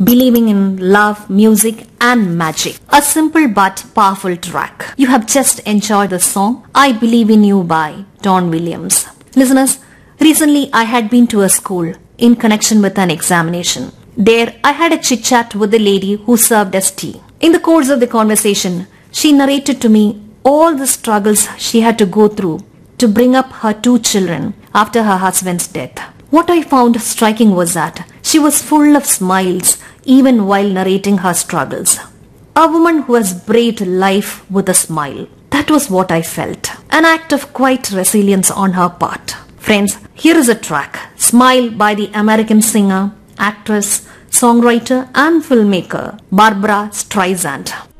believing in love, music and magic. A simple but powerful track. You have just enjoyed the song I Believe in You by Don Williams. Listeners, recently I had been to a school in connection with an examination. There I had a chit chat with the lady who served us tea. In the course of the conversation, she narrated to me all the struggles she had to go through to bring up her 2 children after her husband's death. What I found striking was that she was full of smiles even while narrating her struggles. A woman who has braved life with a smile. That was what I felt. An act of quiet resilience on her part. Friends, here is a track, Smile by the American singer, actress, songwriter and filmmaker Barbra Streisand.